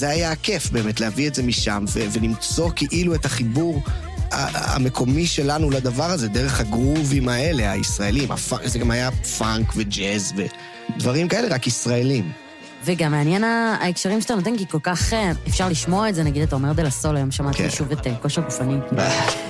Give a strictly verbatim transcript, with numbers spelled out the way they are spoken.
זה היה הכיף באמת להביא את זה משם ו- ולמצוא כאילו את החיבור המקומי שלנו לדבר הזה, דרך הגרובים האלה, הישראלים. הפ... זה גם היה פאנק וג'אז ודברים כאלה, רק ישראלים. וגם מעניין ההקשרים שאתה נותן, כי כל כך אפשר לשמוע את זה, נגיד, אתה אומר דלה סול, היום שמעתי כן. שוב את כושר גופני.